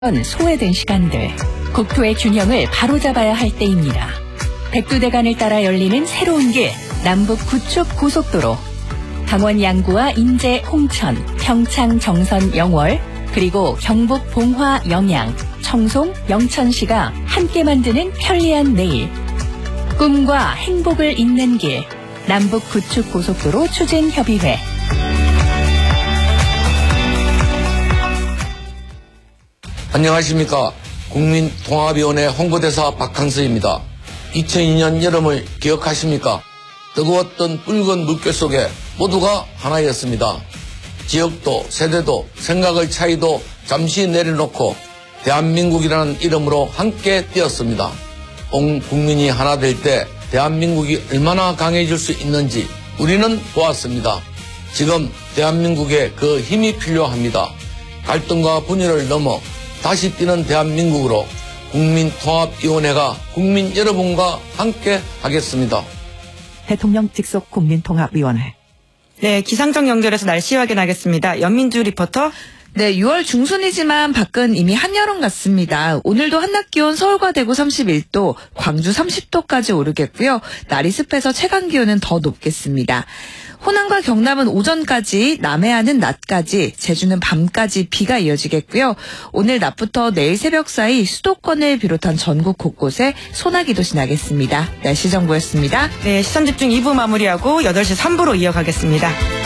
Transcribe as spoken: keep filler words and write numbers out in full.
소외된 시간들, 국토의 균형을 바로잡아야 할 때입니다. 백두대간을 따라 열리는 새로운 길, 남북 구축 고속도로. 강원 양구와 인제, 홍천, 평창, 정선, 영월, 그리고 경북 봉화, 영양, 청송, 영천시가 함께 만드는 편리한 내일. 꿈과 행복을 잇는 길, 남북 구축 고속도로 추진협의회. 안녕하십니까. 국민통합위원회 홍보대사 박항서입니다. 이천이 년 여름을 기억하십니까? 뜨거웠던 붉은 물결 속에 모두가 하나였습니다. 지역도 세대도 생각의 차이도 잠시 내려놓고 대한민국이라는 이름으로 함께 뛰었습니다. 온 국민이 하나 될 때 대한민국이 얼마나 강해질 수 있는지 우리는 보았습니다. 지금 대한민국에 그 힘이 필요합니다. 갈등과 분열을 넘어 다시 뛰는 대한민국으로 국민통합위원회가 국민 여러분과 함께 하겠습니다. 대통령 직속 국민통합위원회. 네, 기상청 연결해서 날씨 확인하겠습니다. 연민주 리포터. 네, 유월 중순이지만 밖은 이미 한여름 같습니다. 오늘도 한낮 기온 서울과 대구 삼십일 도, 광주 삼십 도까지 오르겠고요. 날이 습해서 체감 기온은 더 높겠습니다. 호남과 경남은 오전까지, 남해안은 낮까지, 제주는 밤까지 비가 이어지겠고요. 오늘 낮부터 내일 새벽 사이 수도권을 비롯한 전국 곳곳에 소나기도 지나겠습니다. 날씨 정보였습니다. 네, 시선집중 이 부 마무리하고 여덟 시 삼 부로 이어가겠습니다.